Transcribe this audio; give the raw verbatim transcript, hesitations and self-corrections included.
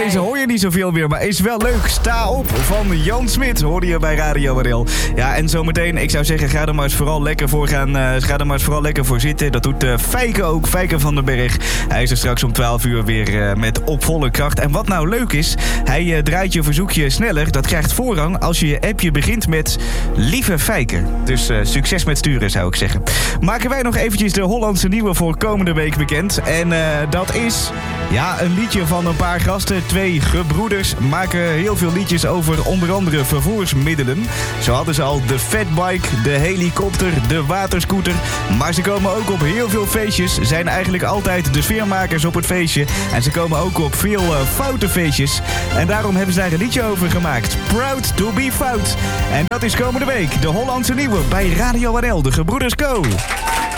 deze hoor je niet zoveel meer, maar is wel leuk. Sta op van Jan Smit, hoorde je bij Radio R L. Ja, en zometeen, ik zou zeggen, ga er maar eens vooral lekker voor gaan. Uh, ga er maar eens vooral lekker voor zitten. Dat doet uh, Fijke ook, Fijke van den Berg. Hij is er straks om twaalf uur weer uh, met op volle kracht. En wat nou leuk is, hij uh, draait je verzoekje sneller. Dat krijgt voorrang als je je appje begint met Lieve Fijke. Dus uh, succes met sturen, zou ik zeggen. Maken wij nog eventjes de Hollandse nieuwe voor komende week bekend. En uh, dat is, ja, een liedje van een paar gasten. Twee gebroeders maken heel veel liedjes over onder andere vervoersmiddelen. Zo hadden ze al de fatbike, de helikopter, de waterscooter. Maar ze komen ook op heel veel feestjes. Zijn eigenlijk altijd de sfeermakers op het feestje. En ze komen ook op veel uh, foute feestjes. En daarom hebben ze daar een liedje over gemaakt. Proud to be fout. En dat is komende week de Hollandse nieuwe bij Radio R L, de Gebroeders Co.